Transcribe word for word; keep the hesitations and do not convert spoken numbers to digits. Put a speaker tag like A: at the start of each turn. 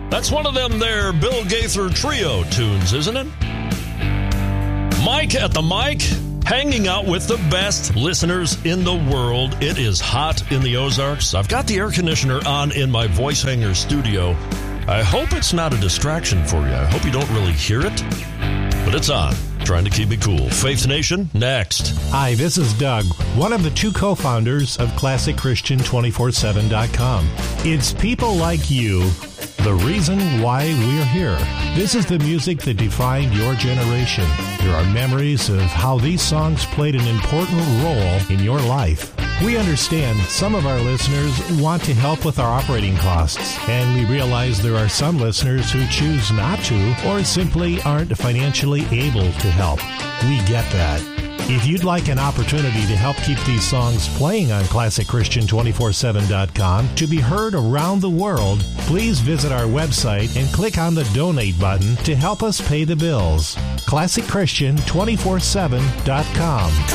A: That's one of them there Bill Gaither Trio tunes, isn't it? Mike at the mic, hanging out with the best listeners in the world. It is hot in the Ozarks. I've got the air conditioner on in my voice hanger studio. I hope it's not a distraction for you. I hope you don't really hear it, but it's on. Trying to keep it cool. Faith Nation, next.
B: Hi, this is Doug, one of the two co-founders of Classic Christian two four seven dot com. It's people like you, the reason why we're here. This is the music that defined your generation. There are memories of how these songs played an important role in your life. We understand some of our listeners want to help with our operating costs, and we realize there are some listeners who choose not to or simply aren't financially able to help. We get that. If you'd like an opportunity to help keep these songs playing on Classic Christian two four seven dot com to be heard around the world, please visit our website and click on the donate button to help us pay the bills. Classic Christian two four seven dot com.